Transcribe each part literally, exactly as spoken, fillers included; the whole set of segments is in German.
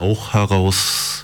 auch heraus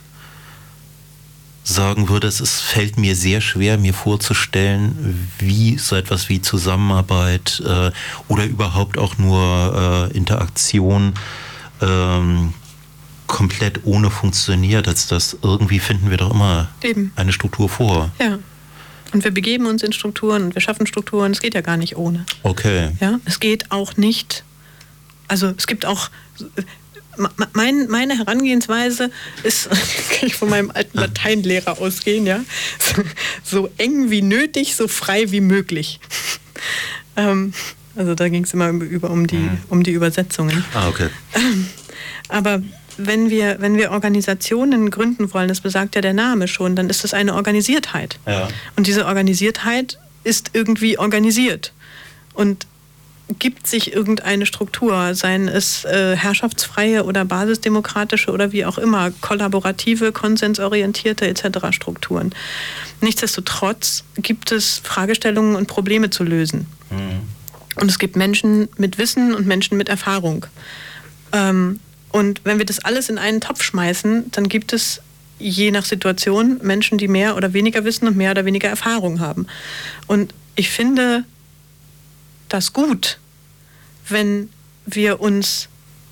sagen würde, es ist, fällt mir sehr schwer, mir vorzustellen, wie so etwas wie Zusammenarbeit äh, oder überhaupt auch nur äh, Interaktion ähm, komplett ohne funktioniert. Als das irgendwie finden wir doch immer Eben. eine Struktur vor. Ja. Und wir begeben uns in Strukturen und wir schaffen Strukturen. Es geht ja gar nicht ohne. Okay. Ja, es geht auch nicht. Also es gibt auch. Mein, meine Herangehensweise ist, kann ich von meinem alten Lateinlehrer ausgehen, ja, so eng wie nötig, so frei wie möglich. Ähm, also da ging es immer über um die, um die Übersetzungen. Ah, okay. Ähm, aber wenn wir, wenn wir Organisationen gründen wollen, das besagt ja der Name schon, dann ist das eine Organisiertheit. Ja. Und diese Organisiertheit ist irgendwie organisiert. Und gibt sich irgendeine Struktur, seien es äh, herrschaftsfreie oder basisdemokratische oder wie auch immer, kollaborative, konsensorientierte et cetera Strukturen. Nichtsdestotrotz gibt es Fragestellungen und Probleme zu lösen. Mhm. Und es gibt Menschen mit Wissen und Menschen mit Erfahrung. Ähm, und wenn wir das alles in einen Topf schmeißen, dann gibt es je nach Situation Menschen, die mehr oder weniger Wissen und mehr oder weniger Erfahrung haben. Und ich finde das gut, wenn wir uns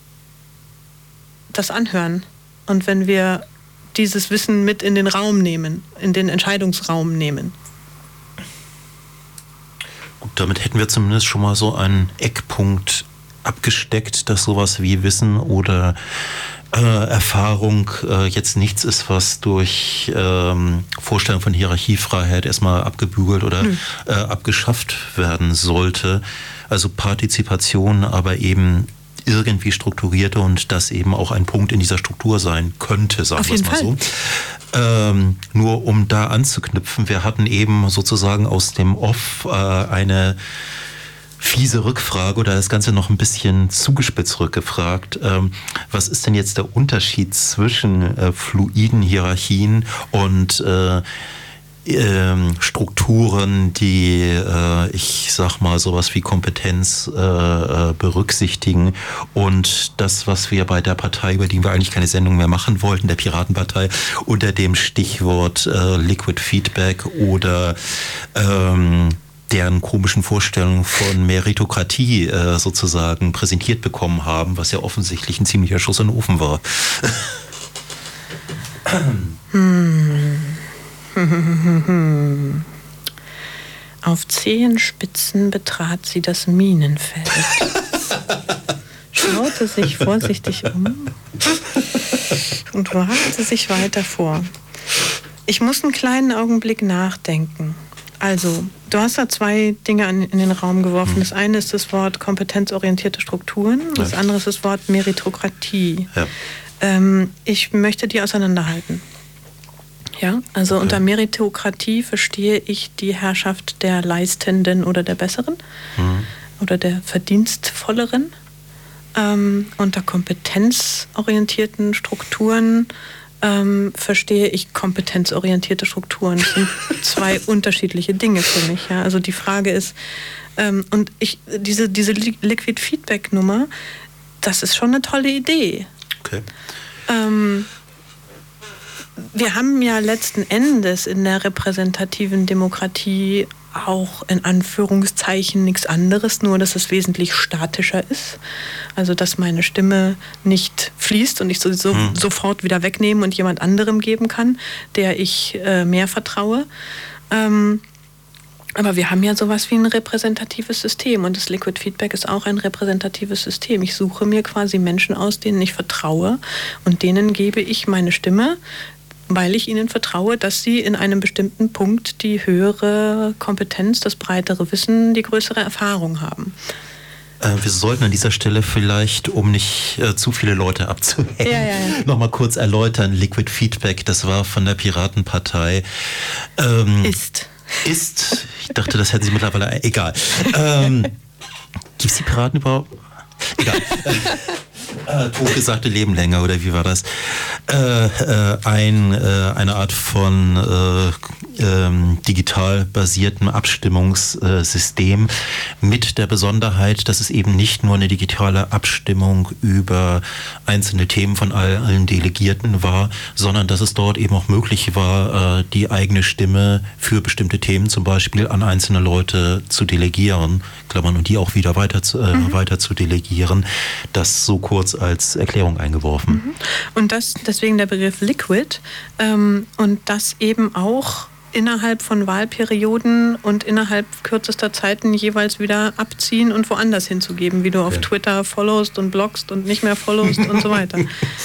das anhören und wenn wir dieses Wissen mit in den Raum nehmen, in den Entscheidungsraum nehmen. Gut, damit hätten wir zumindest schon mal so einen Eckpunkt abgesteckt, dass sowas wie Wissen oder äh, Erfahrung äh, jetzt nichts ist, was durch ähm, Vorstellung von Hierarchiefreiheit erstmal abgebügelt oder äh, abgeschafft werden sollte. Also Partizipation, aber eben irgendwie strukturierte und das eben auch ein Punkt in dieser Struktur sein könnte, sagen wir es mal so. Ähm, nur um da anzuknüpfen, wir hatten eben sozusagen aus dem Off äh, eine fiese Rückfrage oder das Ganze noch ein bisschen zugespitzt rückgefragt. Ähm, was ist denn jetzt der Unterschied zwischen äh, fluiden Hierarchien und äh, ähm, Strukturen, die, äh, ich sag mal, sowas wie Kompetenz äh, berücksichtigen und das, was wir bei der Partei, über die wir eigentlich keine Sendung mehr machen wollten, der Piratenpartei, unter dem Stichwort äh, Liquid Feedback oder ähm, deren komischen Vorstellungen von Meritokratie äh, sozusagen präsentiert bekommen haben, was ja offensichtlich ein ziemlicher Schuss in den Ofen war. hm. Auf Zehenspitzen betrat sie das Minenfeld, schaute sich vorsichtig um und wagte sich weiter vor. Ich muss einen kleinen Augenblick nachdenken. Also, du hast da zwei Dinge an, in den Raum geworfen. Das eine ist das Wort kompetenzorientierte Strukturen, das andere ist das Wort Meritokratie. Ja. Ähm, ich möchte die auseinanderhalten. Ja, also okay. Unter Meritokratie verstehe ich die Herrschaft der Leistenden oder der Besseren mhm. oder der Verdienstvolleren. Ähm, unter kompetenzorientierten Strukturen ähm, verstehe ich kompetenzorientierte Strukturen. Das sind zwei unterschiedliche Dinge für mich. Ja? Also die Frage ist, ähm, und ich diese, diese Liquid Feedback Nummer, das ist schon eine tolle Idee. Okay. Ähm, Wir haben ja letzten Endes in der repräsentativen Demokratie auch in Anführungszeichen nichts anderes, nur dass es wesentlich statischer ist. Also dass meine Stimme nicht fließt und ich so, so hm. sofort wieder wegnehmen und jemand anderem geben kann, der ich äh, mehr vertraue. Ähm, aber wir haben ja sowas wie ein repräsentatives System und das Liquid Feedback ist auch ein repräsentatives System. Ich suche mir quasi Menschen aus, denen ich vertraue und denen gebe ich meine Stimme, weil ich ihnen vertraue, dass sie in einem bestimmten Punkt die höhere Kompetenz, das breitere Wissen, die größere Erfahrung haben. Äh, wir sollten an dieser Stelle vielleicht, um nicht äh, zu viele Leute abzuhängen, ja, ja, ja. nochmal kurz erläutern. Liquid Feedback, das war von der Piratenpartei. Ähm, ist. Ist. Ich dachte, das hätten sie mittlerweile... Egal. Ähm, Gibt es die Piraten überhaupt? Egal. äh, totgesagte Leben länger, oder wie war das? Äh, äh, ein, äh, eine Art von äh, ähm, digital basiertem Abstimmungssystem mit der Besonderheit, dass es eben nicht nur eine digitale Abstimmung über einzelne Themen von allen Delegierten war, sondern dass es dort eben auch möglich war, äh, die eigene Stimme für bestimmte Themen zum Beispiel an einzelne Leute zu delegieren, Klammern, und die auch wieder weiter zu, äh, mhm. weiter zu delegieren. Das so kurz als Erklärung eingeworfen. Mhm. Und das deswegen der Begriff Liquid ähm, und das eben auch innerhalb von Wahlperioden und innerhalb kürzester Zeiten jeweils wieder abziehen und woanders hinzugeben, wie du auf ja. Twitter followst und bloggst und nicht mehr followst und so weiter.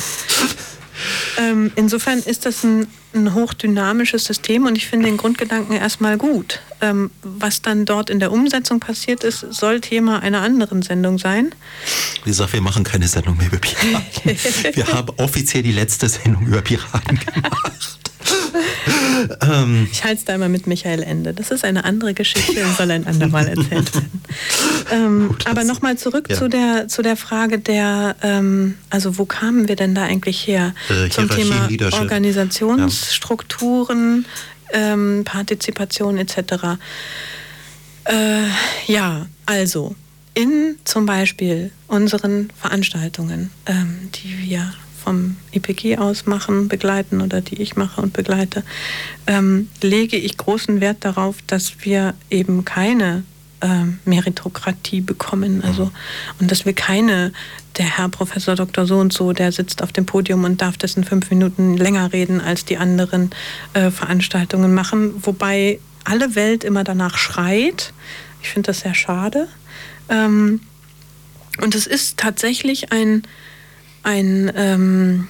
Ähm, insofern ist das ein, ein hochdynamisches System und ich finde den Grundgedanken erstmal gut. Ähm, was dann dort in der Umsetzung passiert ist, soll Thema einer anderen Sendung sein. Wie gesagt, wir machen keine Sendung mehr über Piraten. Wir haben offiziell die letzte Sendung über Piraten gemacht. ähm, ich halte es da immer mit Michael Ende. Das ist eine andere Geschichte und soll ein andermal erzählt werden. Ähm, Gut, aber nochmal zurück ja. zu, der, zu der Frage der, ähm, also wo kamen wir denn da eigentlich her? Äh, Zum Thema Organisationsstrukturen, ja. ähm, Partizipation et cetera. Äh, ja, also in zum Beispiel unseren Veranstaltungen, ähm, die wir vom I P G aus machen, begleiten oder die ich mache und begleite, ähm, lege ich großen Wert darauf, dass wir eben keine ähm, Meritokratie bekommen. Also, und dass wir keine, der Herr Professor Doktor so und so, der sitzt auf dem Podium und darf dessen fünf Minuten länger reden als die anderen äh, Veranstaltungen machen, wobei alle Welt immer danach schreit. Ich finde das sehr schade. Ähm, und es ist tatsächlich ein Ein, ähm,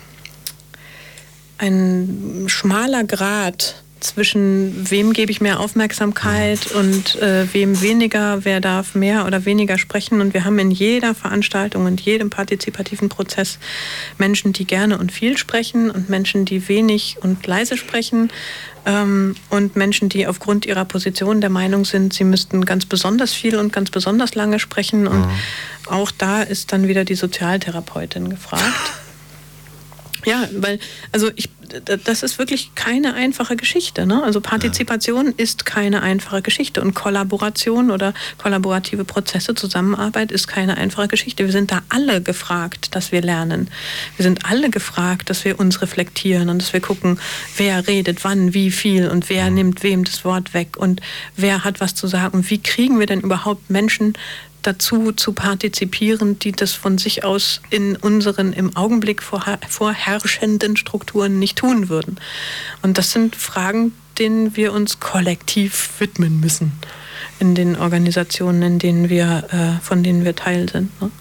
ein schmaler Grat zwischen wem gebe ich mehr Aufmerksamkeit und äh, wem weniger, wer darf mehr oder weniger sprechen. Und wir haben in jeder Veranstaltung und jedem partizipativen Prozess Menschen, die gerne und viel sprechen und Menschen, die wenig und leise sprechen ähm, und Menschen, die aufgrund ihrer Position der Meinung sind, sie müssten ganz besonders viel und ganz besonders lange sprechen. Und mhm. auch da ist dann wieder die Sozialtherapeutin gefragt. Ja, weil, also ich, das ist wirklich keine einfache Geschichte, ne? Also Partizipation ja. ist keine einfache Geschichte und Kollaboration oder kollaborative Prozesse, Zusammenarbeit ist keine einfache Geschichte. Wir sind da alle gefragt, dass wir lernen. Wir sind alle gefragt, dass wir uns reflektieren und dass wir gucken, wer redet wann, wie viel und wer mhm. nimmt wem das Wort weg und wer hat was zu sagen und wie kriegen wir denn überhaupt Menschen dazu zu partizipieren, die das von sich aus in unseren im Augenblick vorherrschenden Strukturen nicht tun würden. Und das sind Fragen, denen wir uns kollektiv widmen müssen in den Organisationen, in denen wir, äh, von denen wir Teil sind. Ne?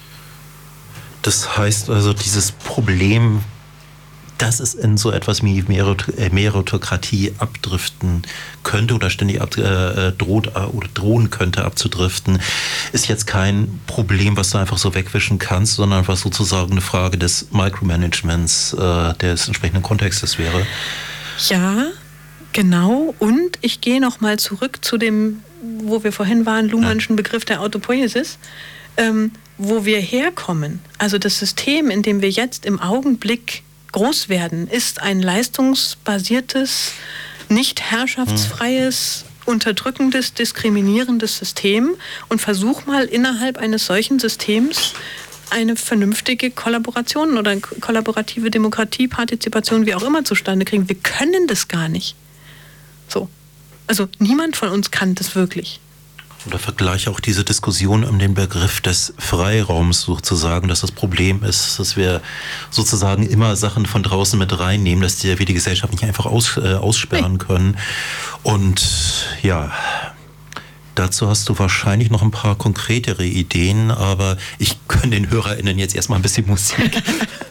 Das heißt also, dieses Problem, dass es in so etwas wie Meritokratie abdriften könnte oder ständig ab, äh, droht äh, oder drohen könnte abzudriften, ist jetzt kein Problem, was du einfach so wegwischen kannst, sondern was sozusagen eine Frage des Micromanagements äh, des entsprechenden Kontextes wäre. Ja, genau. Und ich gehe nochmal zurück zu dem, wo wir vorhin waren, Luhmannschen ja. Begriff der Autopoiesis, ähm, wo wir herkommen. Also das System, in dem wir jetzt im Augenblick groß werden, ist ein leistungsbasiertes, nicht herrschaftsfreies, unterdrückendes, diskriminierendes System. Und versuch mal innerhalb eines solchen Systems eine vernünftige Kollaboration oder kollaborative Demokratie, Partizipation, wie auch immer zustande kriegen. Wir können das gar nicht. So. Also niemand von uns kann das wirklich. Oder vergleiche auch diese Diskussion um den Begriff des Freiraums sozusagen, dass das Problem ist, dass wir sozusagen immer Sachen von draußen mit reinnehmen, dass wir die Gesellschaft nicht einfach aus, äh, aussperren nee. können. Und ja, dazu hast du wahrscheinlich noch ein paar konkretere Ideen, aber ich gönne den HörerInnen jetzt erstmal ein bisschen Musik.